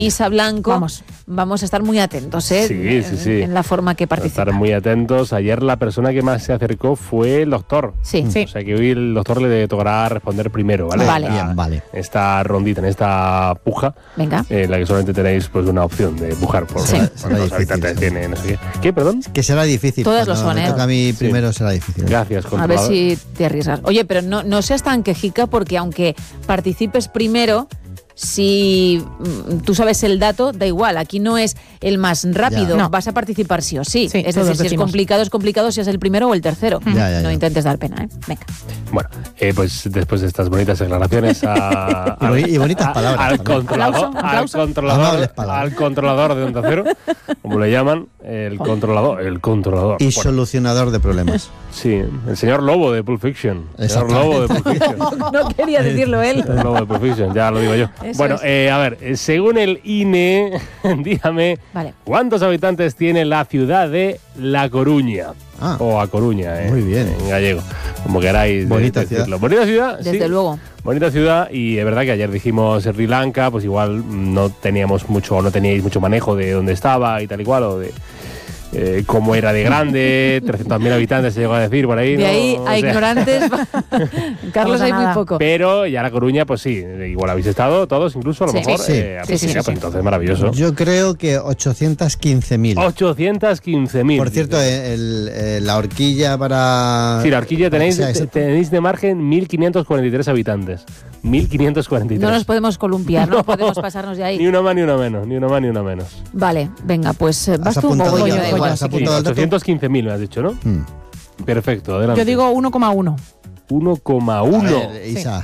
Isa Blanco, vamos a estar muy atentos en la forma que participa. Estar muy atentos. Ayer la persona que más se acercó fue el doctor. Sí. O sea que hoy el doctor le tocará responder primero, ¿vale? Vale. Esta rondita, en esta puja, venga, la que solamente tenéis pues una opción de pujar por los habitantes tiene, no sé qué. ¿Qué, perdón? Que será difícil. Todas lo son, me toca a mí primero será difícil. Gracias, a ver si te arriesgas. Oye, pero no seas tan quejica, porque aunque participes primero, si tú sabes el dato, da igual, aquí no es el más rápido, vas a participar sí o sí. Es decir, si es complicado, si es el primero o el tercero. No intentes dar pena, Venga. Bueno, pues después de estas bonitas declaraciones y bonitas palabras. Al controlador de Onda Cero, como le llaman, el controlador. Y solucionador de problemas. Sí, el señor Lobo de Pulp Fiction. No quería decirlo él. El Lobo de Pulp Fiction, ya lo digo yo. Bueno, a ver, según el INE, dígame, ¿cuántos habitantes tiene la ciudad de La Coruña? O A Coruña, muy bien. En gallego, como queráis bonita decirlo. Ciudad. Bonita ciudad, desde luego. Bonita ciudad, y es verdad que ayer dijimos Sri Lanka, pues igual no teníais mucho manejo de dónde estaba y tal y cual, o de cómo era de grande, 300.000 habitantes se llegó a decir por ahí. De ahí a ignorantes, Carlos, hay muy poco. Pero ya La Coruña, pues sí, igual habéis estado todos, incluso a lo mejor. Sí. Pues entonces maravilloso. Yo creo que 815.000. 815.000. Por cierto, la horquilla para... Sí, la horquilla tenéis de margen 1.543 habitantes. 1.543. No nos podemos columpiar, no podemos pasarnos de ahí. Ni una más ni una menos. Vale, venga, pues vas tú, voy yo. 815.000 me has dicho, ¿no? Perfecto, adelante. Yo digo 1,1. 1,1. Isa.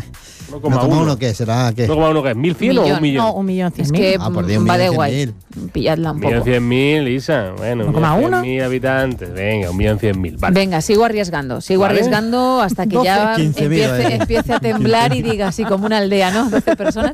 1,1 ¿qué será? ¿Qué? 1,1 ¿qué es? ¿1.100.000 o 1.000.000? No, 1.100.000. Es que va de guay. Pilladla un poco. 1.100.000, Isa. Bueno, 1.100.000 habitantes. Venga, 1.100.000. Vale. Venga, sigo arriesgando hasta que ya empiece a temblar y diga así como una aldea, ¿no? 12 personas.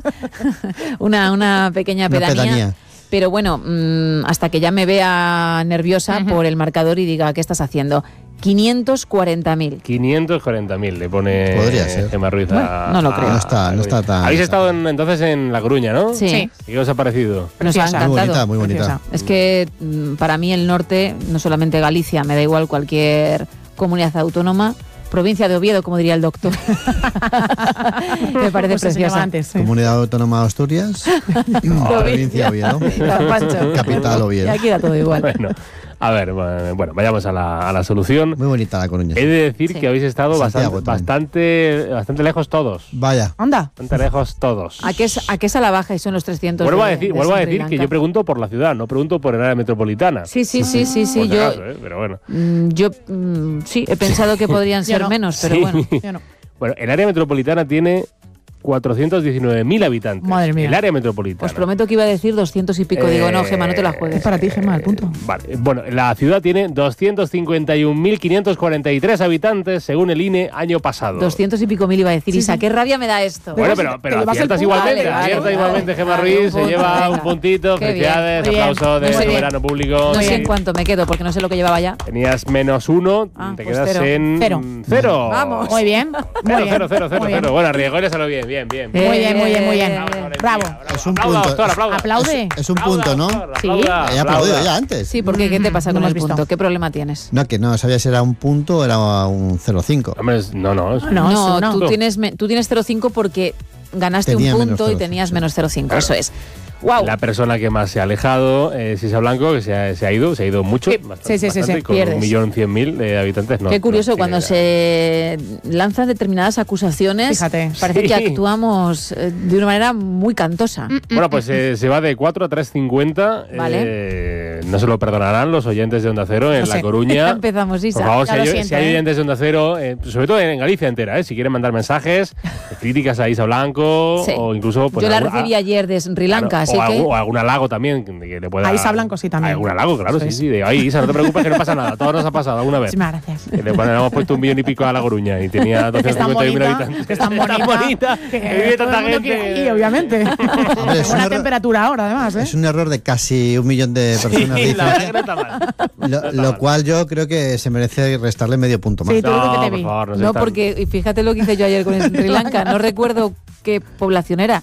una pequeña pedanía. Pero bueno, hasta que ya me vea nerviosa por el marcador y diga, ¿qué estás haciendo? 540.000. 540.000 le pone Gemma Ruiz no lo creo. No está tan... Habéis estado entonces en La Coruña, ¿no? Sí. ¿Y qué os ha parecido? Nos ha encantado. Muy bonita. Es que para mí el norte, no solamente Galicia, me da igual cualquier comunidad autónoma, provincia de Oviedo, como diría el doctor. Me parece preciosa. Comunidad Autónoma de Asturias, provincia de Oviedo, capital Oviedo. Y aquí da todo igual. Bueno, a ver, bueno, vayamos a la solución. Muy bonita La Coruña. He de decir que habéis estado bastante lejos todos. Vaya. Anda. Bastante lejos todos. ¿A qué es a la baja y son los 300? Vuelvo a decir que yo pregunto por la ciudad, no pregunto por el área metropolitana. Sí. Yo, pero bueno. Yo sí, he pensado que podrían ser menos, pero bueno. Yo no. Bueno, el área metropolitana tiene 419.000 habitantes. Madre mía. El área metropolitana. Pues prometo que iba a decir 200 y pico. Digo, no, Gemma, no te la juegues. Es para ti, Gemma, el punto. Vale. Bueno, la ciudad tiene 251.543 habitantes, según el INE, año pasado. 200 y pico mil iba a decir. Isa, qué rabia me da esto. Bueno, pero aciertas igualmente. Igualmente, Gemma Ruiz se lleva un puntito. Felicidades, aplauso de verano público. No sé en cuánto me quedo, porque no sé lo que llevaba ya. Tenías -1, te quedas en... Cero. Vamos. Muy bien. Cero. Bueno, arriesgó y le salió bien. Muy bien. Bravo. Es un punto. Aplaude. Es un punto, ¿no? Sí. He aplaudido ya antes. Sí, porque ¿qué te pasa con No el lo has punto? visto. ¿Qué problema tienes? No, que no sabía si era un punto o era un 0,5. Hombre, no. No, tú tienes 0,5 porque ganaste Tenía un punto menos y tenías 0,5, -0,5. Claro. Eso es. Wow. La persona que más se ha alejado es Isa Blanco, que se ha ido mucho. Sí. Bastante, con Pierdes. 1.100.000 de habitantes. Qué curioso, cuando se lanzan determinadas acusaciones, Fíjate. parece que actuamos de una manera muy cantosa. Bueno, pues se va de 4 a 3,50. Vale. No se lo perdonarán los oyentes de Onda Cero en La Coruña. Empezamos, Isa. Por favor, Ya lo si siento, hay oyentes de Onda Cero, sobre todo en Galicia entera, si quieren mandar mensajes, críticas a Isa Blanco, Sí. o incluso... Pues, Yo la recibí ayer de Sri Lanka, así que... O algún halago también, que le pueda... A Isa Blanco sí también. Algún halago, claro, sí. De ahí, Isa, no te preocupes que no pasa nada. Todo nos ha pasado alguna vez. Muchísimas gracias. Que le hemos puesto 1 millón y pico a La Coruña y tenía 251.000 habitantes. Que es tan bonita. Que vive tanta gente. Y obviamente. Hombre, es Buena temperatura ahora, además. Es un error de casi 1 millón de personas. Sí, la verdad que no está mal. Lo cual yo creo que se merece restarle medio punto más. Sí, tú lo que te por vi. favor, No, porque, y fíjate lo que hice yo ayer con Sri Lanka, no recuerdo qué población era,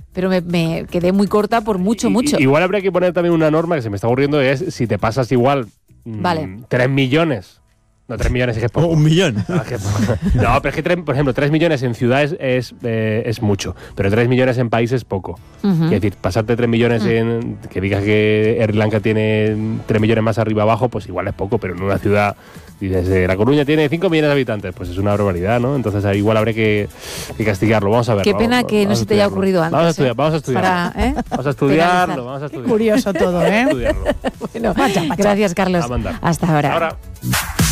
pero me quedé muy corta por mucho. Igual habría que poner también una norma que se me está ocurriendo, es si te pasas igual 3 millones. No, 3 millones es que es poco. 1 millón. No, pero es que, por ejemplo, 3 millones en ciudades es mucho, pero 3 millones en países es poco. Es decir, pasarte 3 millones en... Que digas que Sri Lanka tiene 3 millones más arriba abajo, pues igual es poco, pero en una ciudad... Dices, La Coruña tiene 5 millones de habitantes, pues es una barbaridad, ¿no? Entonces ahí igual habría que castigarlo. Vamos a ver. Qué pena que no se te haya ocurrido antes. Vamos a estudiarlo. Vamos a estudiarlo. Qué curioso todo, ¿eh? Bueno, gracias, Carlos. A mandar. Hasta ahora. Ahora.